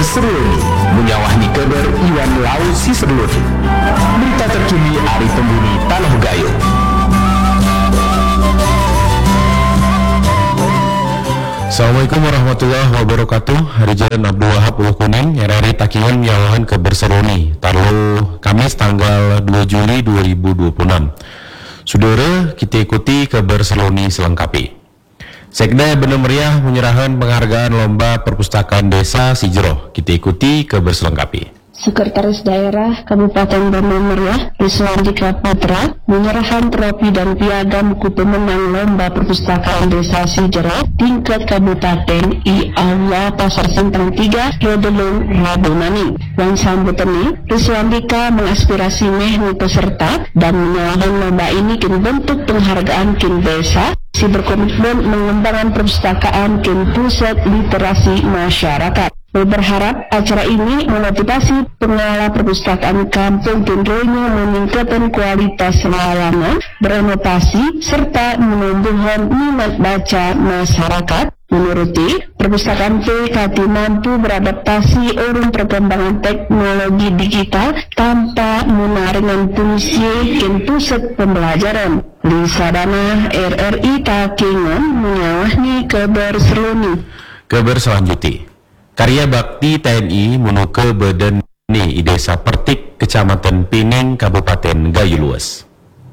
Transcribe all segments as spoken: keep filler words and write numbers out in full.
Seruni menyawahni kabar Iwan Lau si Seruni. Berita terkini Ari Pembumi Tanah Gayo. Assalamualaikum warahmatullahi wabarakatuh. Hari Jalan Abdul Wahab Uluh Kuning R R I Takingan menyawahan kabar Seruni Tarlo Kamis tanggal dua Juli dua ribu dua puluh enam. Saudara, kita ikuti kabar Seruni selengkapnya. Sekda Bener Meriah menyerahkan penghargaan Lomba Perpustakaan Desa Sijroh. Kita ikuti kabar selengkapnya. Sekretaris Daerah Kabupaten Bener Meriah, Riswandika Putra, menyerahkan trofi dan piagam ku pemenang Lomba Perpustakaan Desa Sijroh tingkat Kabupaten I Aula Pasar Sentang tiga, Rodelung, Rabu Maning. Dan sambutannya, Riswandika mengaspirasi mehni peserta dan menyerahkan lomba ini kin bentuk penghargaan kin desa si berkomitmen mengembangkan perpustakaan kin pusat literasi masyarakat. Berharap acara ini memotivasi pengelola perpustakaan kampung tentunya meningkatkan kualitas layanan, berinovasi, serta menumbuhkan minat baca masyarakat. Menurutnya, perpustakaan P K T mampu beradaptasi urun perkembangan teknologi digital tanpa menaringan fungsi dan pusat pembelajaran. Lisa Dana R R I Takingan menyawahni kabar Seruni. Kabar selanjutnya. Karya bakti T N I menuke badan ni Desa Pertik, Kecamatan Pining, Kabupaten Gayo Luas.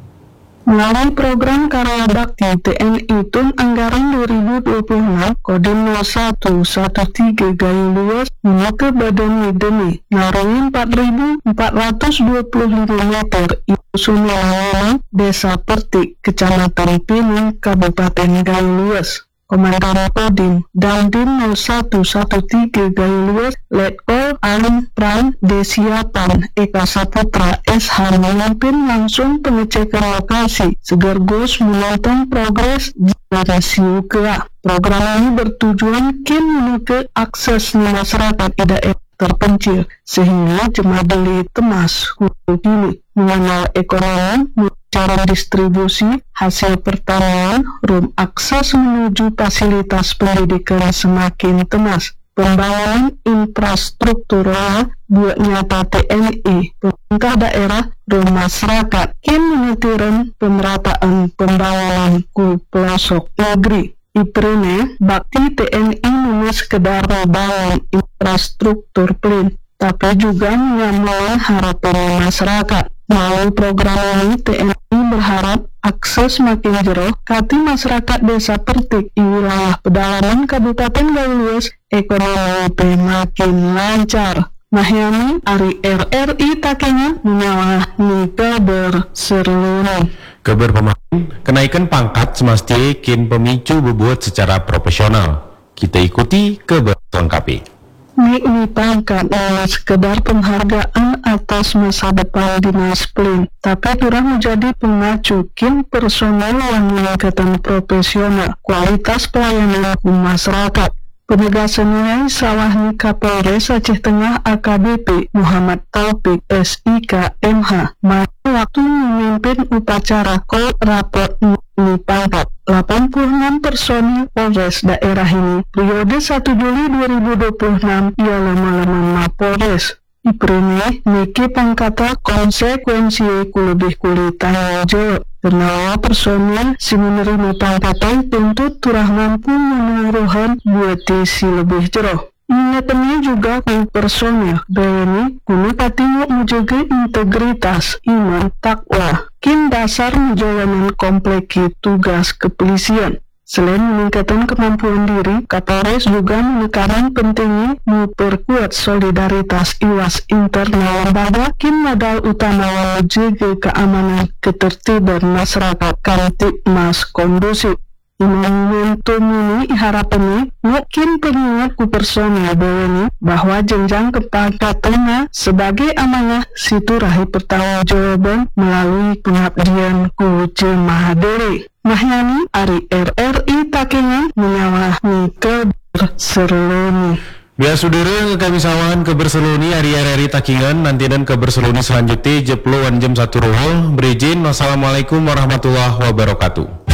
Melalui program Karya Bakti T N I Tun Anggaran dua ribu dua puluh enam, Kodim nol satu satu tiga Gayo Luas menuke badan Mideni narungin empat ribu empat ratus dua puluh lima meter Iusun Lawangan, Desa Pertik, Kecamatan Pining, Kabupaten Gayo Luas. Komandan Kodim Dandim nol satu satu tiga Gayo Luas, Letkol Alim Pran Desiapan Eka Saputra S H memimpin langsung pengecekan lokasi segergus menonton progres generasi U K A. Program ini bertujuan kin menuke akses masyarakat di daerah terpencil sehingga jemaah beli temas kudu kini mengenal ekonomi, cara distribusi hasil pertanian, rum akses menuju fasilitas pendidikan semakin temas. Pembangunan infrastruktural buat nyata T N I, pemerintah daerah, rum masyarakat, kin menitiran pemerataan pembangunan ku pelosok negeri. Iprene, bakti T N I memang sekedar membangun infrastruktur pelin, tapi juga menyambung harapan masyarakat. Melalui program ini, T N I berharap akses makin jero kati masyarakat Desa Pertik di wilayah pedalaman Kabupaten Gayo Luas, ekonomi makin lancar. Mahyani Ari R R I Takingan menyawahni kabar Seruni. Kabar pemain, kenaikan pangkat semestinya kin pemicu berbuat secara profesional. Kita ikuti kabar lengkapnya. Naik pangkat adalah sekedar penghargaan atas masa depan dinas pelin, tapi kurang menjadi pemacu kin personel yang meningkatkan profesional kualitas pelayanan masyarakat. Penegasannya sawahni Kapolres Aceh Tengah A K B P Muhammad Taufik S I K M H pada waktu memimpin upacara kol rapor ini pangkat delapan puluh enam personil Polres daerah ini periode satu Juli dua ribu dua puluh enam ia lama-lama Mapolres. Iprene niki pangkata konsekuensi ku lebih kulit tanggung jawab. Karena personil si menerima pangkatan tentu turah mampu menguruhan buat si lebih jero. Ingatannya juga ku personil bayani guna katingo menjaga integritas, iman, takwa, kin dasar menjalankan kompleki tugas kepolisian. Selain meningkatkan kemampuan diri, Kapolres juga menekankan pentingnya memperkuat solidaritas iwas internal lembaga kin modal utama menjaga keamanan ketertiban masyarakat kantik mas kondusif. Momentum ini harapannya mungkin pengingat ku personil bawani bahwa jenjang kepangkatannya sebagai amanah siturahi pertanggungjawaban melalui pengabdian ku jemaah diri. Mahyani Ari R R I Takingan menyawahni kabar Seruni. Ya saudara, kami sawan kabar Seruni hari R R I Takingan nanti dan kabar Seruni selanjutnya jepluan jam satu rohol berizin. Wassalamualaikum warahmatullahi wabarakatuh.